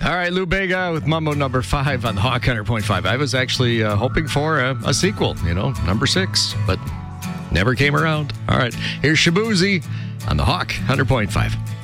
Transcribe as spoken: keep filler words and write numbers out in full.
All right, Lou Bega with Mambo number five on the Hawk one hundred point five. I was actually uh, hoping for a, a sequel, you know, number six, but never came around. All right, here's Shabuzi on the Hawk one hundred point five.